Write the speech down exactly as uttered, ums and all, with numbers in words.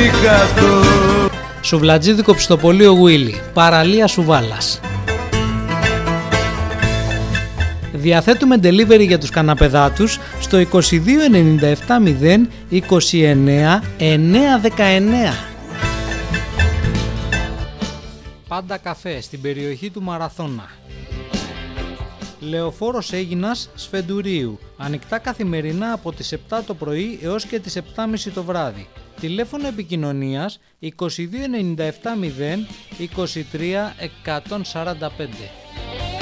καθώ. Σουβλατζίδικο Πιστοπολείο Γουίλι, παραλία Σουβάλας. Διαθέτουμε delivery για τους καναπεδάτους στο είκοσι δύο ενενήντα επτά μηδέν είκοσι εννέα εννιακόσια δεκαεννέα. Πάντα καφέ στην περιοχή του Μαραθώνα. Λεωφόρος Αίγινας Σφεντουρίου. Ανοιχτά καθημερινά από τις επτά το πρωί έως και τις επτά και μισή το βράδυ. Τηλέφωνο επικοινωνίας είκοσι δύο ενενήντα επτά μηδέν είκοσι τρία εκατόν σαράντα πέντε.